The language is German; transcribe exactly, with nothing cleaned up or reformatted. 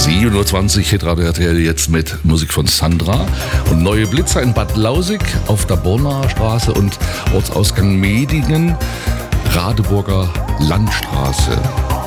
sieben Uhr zwanzig Hitradio R T L jetzt mit Musik von Sandra und neue Blitzer in Bad Lausig auf der Bornaer Straße und Ortsausgang Medingen, Radeburger Landstraße.